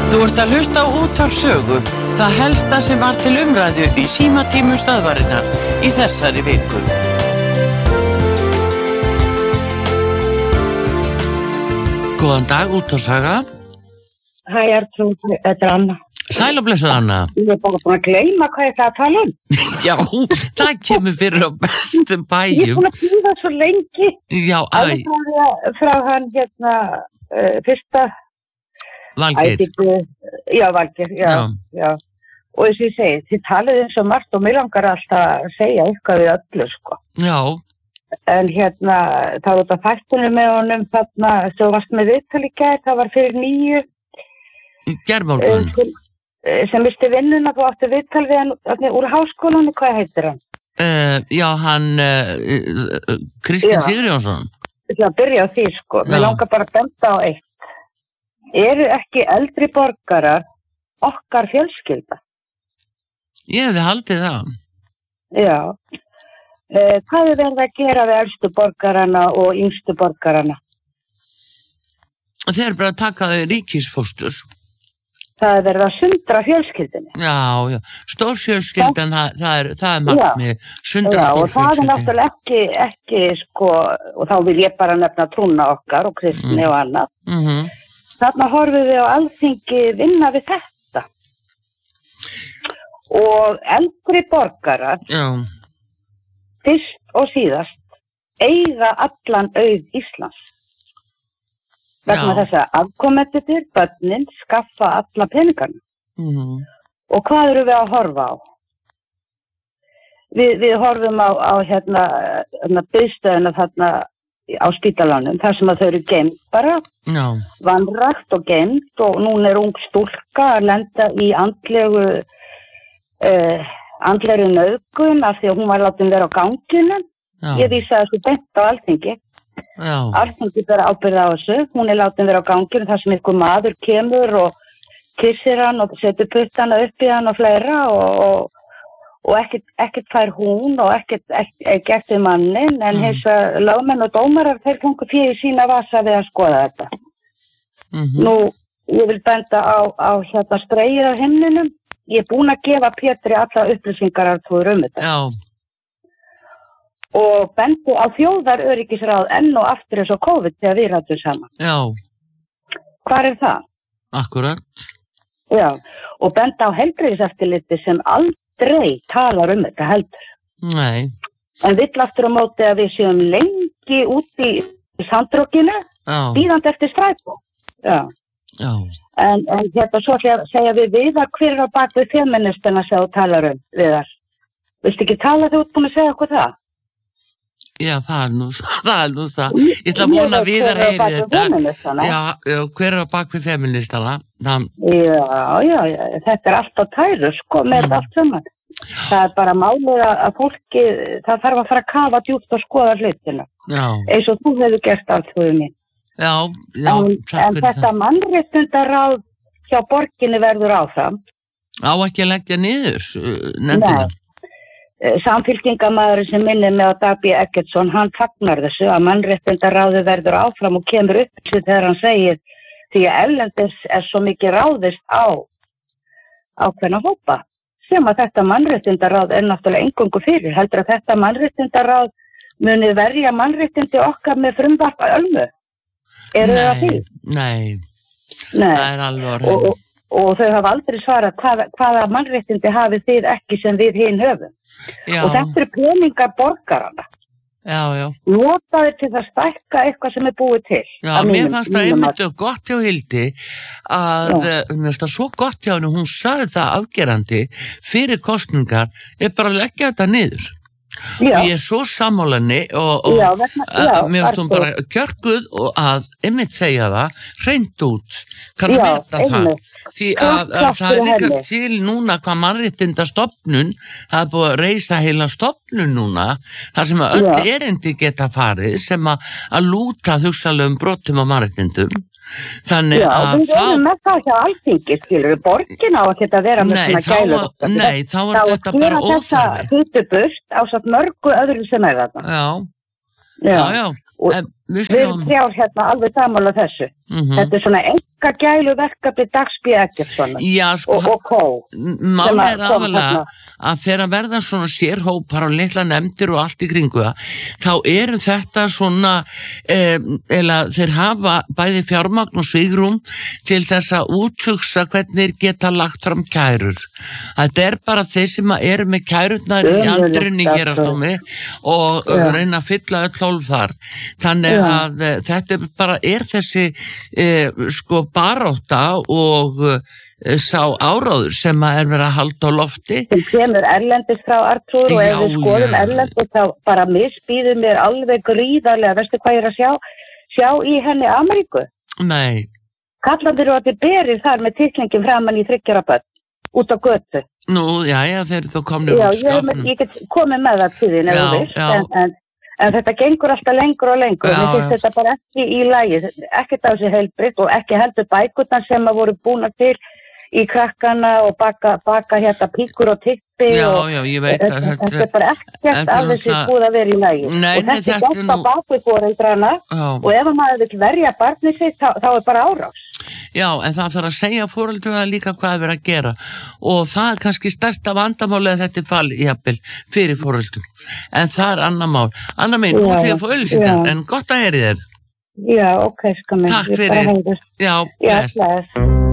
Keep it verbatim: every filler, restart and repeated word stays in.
Þú ert að hlusta á Útvarp Sögu, það helsta sem var til umræðu í símatímum stöðvarinnar í þessari viku. Góðan dag, Útvarp Saga. Hæ, Arnþrúður, þetta er Anna. Sæl og blessuð, Anna. Ég er bara búin að gleyma hvað ég ætla að tala um. Já, það kemur fyrir á bestum bæjum. Ég er búin að bíða svo lengi. Já, æ. Alveg frá, frá hann hérna uh, fyrsta... Valgeir. Æ, já, Valgeir, já, já. já. Og eins og ég segi, þið talið eins og margt og mér langar alltaf að segja eitthvað við öllu, sko. Já. En hérna, það var þetta fæstunum með honum þarna, þú varst með viðtal í gær, það var fyrir nýju. Germorgun. Sem, sem visti vinnuna, þú átti viðtal við hann þarna, úr háskólanum, hvað heitir hann? Uh, já, hann uh, uh, Kristinn Sigurjónsson. Já, byrja á því, sko. Mér langar bara að benda á eitt. Eru ekki eldri borgarar okkar fjölskylda? Ég hefði haldið það. Já. Eh, hvað er verið að gera við elstu borgarana og yngstu borgarana? Þeir eru bara að taka þau ríkisfóstur. Það er verið að sundra fjölskyldinni. Já, já. Stórfjölskyldan, það, það er, það er markmið. Sundra stórfjölskyldinni. Já, og það er náttúrulega ekki, ekki, sko, og þá vil ég bara nefna trúna okkar og kristni mm. og annað. Mhm. Þarna horfum við á Alþingi vinna við þetta. Og eldri borgarar, já. Fyrst og síðast, eiga allan auð Íslands. Vegna þess að afkomendur, börnin, skaffa alla peningarna. Mm. Og hvað eru við að horfa á? Við, við horfum á, á hérna, hérna biðstöðuna þarna á spítalanum, þar sem að þau eru geimt bara, no. vanrækt og geimt og núna er ung stúlka að lenda í andlegu uh, andlegu nauðgun af því að hún var látin vera á ganginu. No. Ég vísa þessu beint á Alþingi. No. Alþingi ber ábyrgð á þessu, hún er látin vera á ganginu þar sem einhver maður kemur og kissir hann og setur puttana upp í hann og fleira og, og og ekkert, ekkert fær hún og ekkert, ekkert gert við mannin en mm. hins að lögmenn og dómarar þeir fengu fyrir sína vasa við að skoða þetta. Mm-hmm. Nú, ég vil benda á, á hérna spreyið á himninum. Ég er búin að gefa Pétri alla upplýsingar af þú um þetta. Já. Og bendi á þjóðaröryggisráð enn og aftur eins og COVID þegar við rættum saman. Já. Hvar er það? Akkurat. Já, og benda á heilbrigðiseftirliti sem aldrei Drei talar um þetta heldur. Nei. En vill aftur á móti að við séum lengi út í sandrókinu, bíðandi eftir strætó. Já. Já. En, en hérna svo ætla ég að segja við Viðar hver er á bak við feministana sem þú talar um, Viðar. Viltu ekki tala þegar þú ert búin að segja okkur það? Já, það er nú það. Er nú það. Ég ætla að vona að Viðar heyri þetta. Já, já, hver er á bak við feministana? Það... Já, já, já, þetta er allt á tæru, sko, með mm. allt saman. Það er bara málið að fólki, það þarf að fara að kafa djúpt og skoða hlutina. Já. Eins og þú hefur gert allt fyrir mig. Já, já, en, en þetta mannréttindaráð hjá borginni verður áfram. Á ekki að leggja niður nefndina. Nei. Samfylkingamæður sem minnir með að Dag B. Eggertsson, hann fagnar þessu að mannréttindaráði verður áfram og kemur upp til þegar hann segir því að erlendis er svo mikið ráðist á ákveðna hópa sem að þetta mannréttindaráð er náttúrulega eingöngu fyrir. Heldur að þetta mannréttindaráð muni verja mannréttindi okkar með frumvarpa ölmu? Eru það því? Nei, nei, það er alveg orðið. Og, og, og þau hafa aldrei svarað hvað, hvaða mannréttindi hafið þið ekki sem við hinn höfum. Já. Og þetta eru peningar borgarana. Já, já. Notaði til að stækka eitthvað sem er búið til. Já, mér mínum, fannst það einmitt að... gott hjá Hildi að, mér finnst það svo gott hjá henni, hún sagði það afgerandi fyrir kosningar, er bara að leggja þetta niður. Já. Og ég er svo sammálanni og, og já, vegna, já, mér finnst hún bara kjörguð og að einmitt segja það, hreint út, kann að vita það. Því að, að það er líka henni. Til núna hvað mannréttindastofnun, það er búið að reisa heila stofnun núna, þar sem að öll já. Erindi geta farið sem að, að lúta hugsalegum brotum á mannréttindum. Þannig já, að þá... Já, við erum með það hjá Alþingi, skilur við, borgin á að geta vera með svona gælu. Nei, þá er þetta bara óþarfi. Þá er þetta hutubust á satt mörgu öðru sem er þarna. Já, já, já. Og við erum þrjár hérna alveg samála þessu. Mm-hmm. Þetta er svona einn loka gælu verkefni Dags B. Eggertssonar Já, sko, og, og kó. Mál er aðalega að þegar að verða svona sérhópar og litla nefndir og allt í kringu það, þá eru þetta svona, eh, eða þeir hafa bæði fjármagn og svigrúm til þess að úthugsa hvernig þeir geta lagt fram kærur. Þetta er bara þeir sem eru með kærurnar í andrunni héraðsdómi og ja. reyna að fylla öll hólf þar. Þannig ja. að uh, þetta er bara er þessi uh, sko barátta og uh, sá áráður sem að er verið að halda á lofti. Sem kemur erlendis frá Artúr og ef við skoðum ja. erlendis þá bara misbýður mér alveg gríðarlega, veistu hvað ég er að sjá? Sjá í henni Ameríku. Nei. Kallandir og að þið berir þar með titlingin framan í þryggjara börn út á götu. Nú, já, já, þeir þú komnir út skapnum. Já, ég get komið með það til þín, ef þú veist, en, en, en þetta gengur alltaf lengur og lengur, og mér finnst þetta bara ekki í lagi, ekkert á sig heilbrigt og ekki heldur bækurnar sem að voru búna til í krakkana og baka, baka hérna píkur og tippi já, og já, ég veit að þetta er bara ekkert af þessi búið að vera í lagi. Nei, og þetta er gott á bakvið foreldrana og ef maður vil verja barnið sitt, þá, þá er bara árás. Já, en það þarf að segja foreldruna líka hvað er verið að gera og það er kannski stærsta vandamálið að þetta er fall jafnvel fyrir foreldrum. En það er annar mál. Annar minn, hún ætli að fá auðlýsingar, en gott að heyri þér. Já, ok, sko mig. Takk fyrir. Já, bless.